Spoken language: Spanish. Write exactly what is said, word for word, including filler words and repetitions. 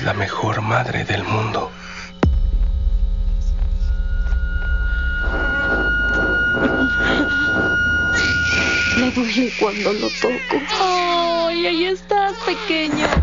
es la mejor madre del mundo. Me duele cuando lo toco. ¡Ay, ahí estás, pequeño!